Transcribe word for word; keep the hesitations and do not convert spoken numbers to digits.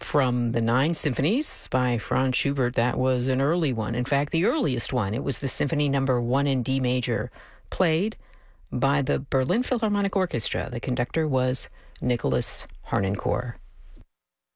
from the Nine Symphonies by Franz Schubert. That was an early one. In fact, the earliest one. It was the Symphony Number One in D major, played by the Berlin Philharmonic Orchestra. The conductor was Nicholas Harnoncourt.